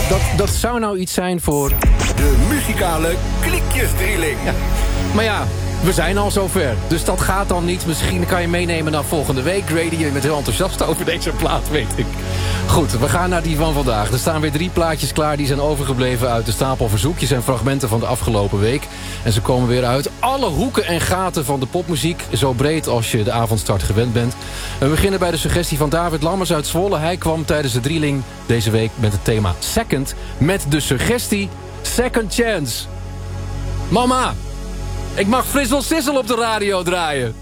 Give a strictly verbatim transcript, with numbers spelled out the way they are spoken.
Dat, dat zou nou iets zijn voor... De muzikale klikjesdrilling. Ja. Maar ja, we zijn al zover. Dus dat gaat dan niet. Misschien kan je meenemen naar volgende week. Grady, je bent heel enthousiast over deze plaat, weet ik. Goed, we gaan naar die van vandaag. Er staan weer drie plaatjes klaar die zijn overgebleven uit de stapel verzoekjes en fragmenten van de afgelopen week. En ze komen weer uit alle hoeken en gaten van de popmuziek. Zo breed als je de avondstart gewend bent. We beginnen bij de suggestie van David Lammers uit Zwolle. Hij kwam tijdens de drieling deze week met het thema Second. Met de suggestie Second Chance. Mama, ik mag Frizzle Sizzle op de radio draaien.